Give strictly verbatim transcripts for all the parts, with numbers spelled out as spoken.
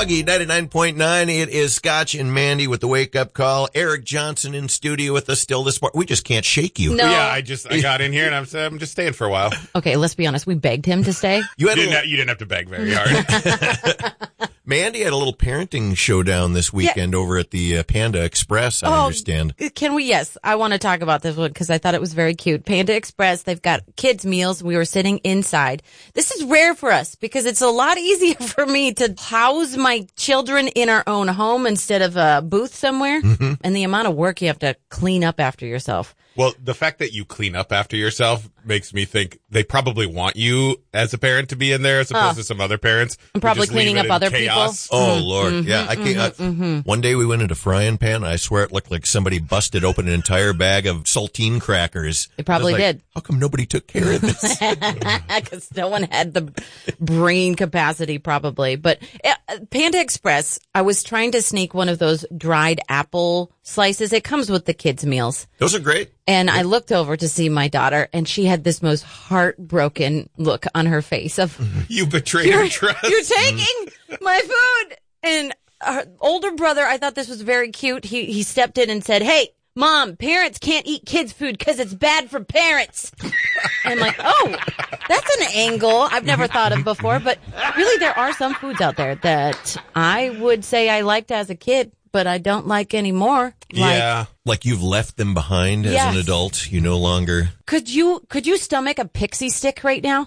Froggy ninety-nine point nine. It is Scotch and Mandy with the wake-up call. Eric Johnson in studio with us still this morning. We just can't shake you. No. Yeah, I just I got in here and I'm I'm just staying for a while. Okay, let's be honest. We begged him to stay. You, had You a didn't, little, have, you didn't have to beg very hard. Mandy had a little parenting showdown this weekend over at the uh, Panda Express, I Oh, understand. Can we? Yes, I want to talk about this one because I thought it was very cute. Panda Express, they've got kids' meals. We were sitting inside. This is rare for us because it's a lot easier for me to house my children in our own home instead of a booth somewhere. Mm-hmm. And the amount of work you have to clean up after yourself. Well, the fact that you clean up after yourself makes me think they probably want you as a parent to be in there as opposed Oh. to some other parents. I'm probably who just leave cleaning it up in other chaos. people. Oh, Lord. Mm-hmm, yeah, I can't. Uh, mm-hmm. One day we went into Frying Pan, and I swear it looked like somebody busted open an entire bag of saltine crackers. It probably I was like, did. How come nobody took care of this? Because no one had the brain capacity, probably. But uh, Panda Express, I was trying to sneak one of those dried apple slices. It comes with the kids' meals. Those are great. And I looked over to see my daughter, and she had this most heartbroken look on her face of, You betrayed you're, her trust. you're taking my food. And her older brother, I thought this was very cute. He, he stepped in and said, hey, Mom, parents can't eat kids' food because it's bad for parents. And I'm like, oh, that's an angle I've never thought of before. But really, there are some foods out there that I would say I liked as a kid, but I don't like anymore. Like, Yeah. Like you've left them behind as Yes. an adult. You no longer. Could you could you stomach a pixie stick right now?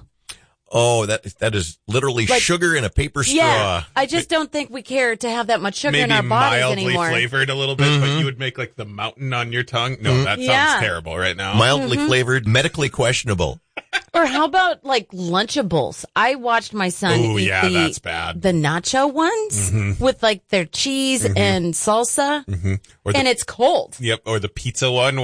Oh, that that is literally Like- sugar in a paper straw. Yeah, I just don't think we care to have that much sugar Maybe in our bodies mildly anymore. flavored a little bit, Mm-hmm. but you would make like the mountain on your tongue. No, that sounds Yeah. terrible right now. Mildly Mm-hmm. flavored, medically questionable. Or how about like Lunchables? I watched my son Ooh, eat yeah, the that's bad. the nacho ones Mm-hmm. with like their cheese and salsa, Or the, and it's cold. yep, or the pizza one